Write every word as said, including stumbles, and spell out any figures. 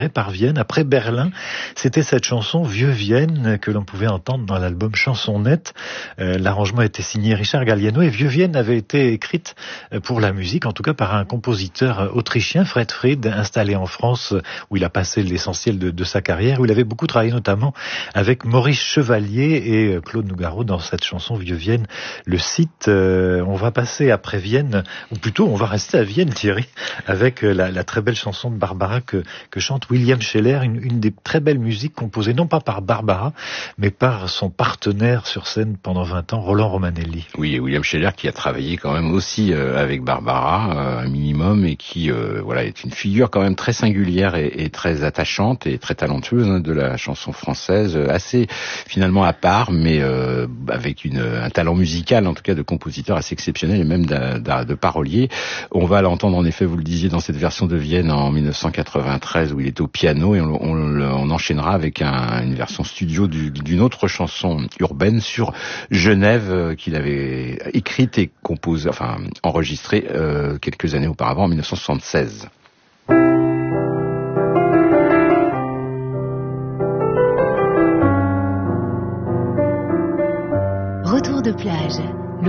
par Vienne. Après Berlin, c'était cette chanson Vieux Vienne que l'on pouvait entendre dans l'album Chansonnette. Euh, l'arrangement était signé Richard Galliano et Vieux Vienne avait été écrite pour la musique, en tout cas par un compositeur autrichien, Fred Fried, installé en France où il a passé l'essentiel de, de sa carrière, où il avait beaucoup travaillé notamment avec Maurice Chevalier et Claude Nougaro dans cette chanson Vieux Vienne. Le cite, euh, on va passer après Vienne, ou plutôt on va rester à Vienne, Thierry, avec la, la très belle chanson de Barbara que, que chante William Scheller, une, une des très belles musiques composées non pas par Barbara, mais par son partenaire sur scène pendant vingt ans, Roland Romanelli. Oui, et William Scheller qui a travaillé quand même aussi euh, avec Barbara, euh, un minimum, et qui euh, voilà est une figure quand même très singulière et, et très attachante et très talentueuse hein, de la chanson française, assez finalement à part, mais euh, avec une, un talent musical, en tout cas de compositeur assez exceptionnel et même de, de, de parolier. On va l'entendre en effet, vous le disiez, dans cette version de Vienne en mille neuf cent quatre-vingt-treize où il est au piano, et on, on, on enchaînera avec un, une version studio du, d'une autre chanson urbaine sur Genève euh, qu'il avait écrite et composée, enfin enregistrée euh, quelques années auparavant en mille neuf cent soixante-seize. Retour de plage.